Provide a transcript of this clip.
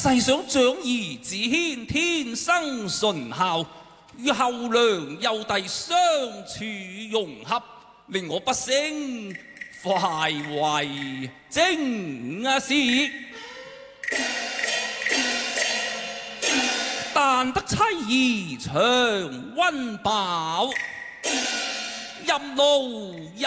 世上長兒子軒天生順孝，與後娘幼弟相處融洽，令我不勝快慰正是。但得妻兒長溫飽，任勞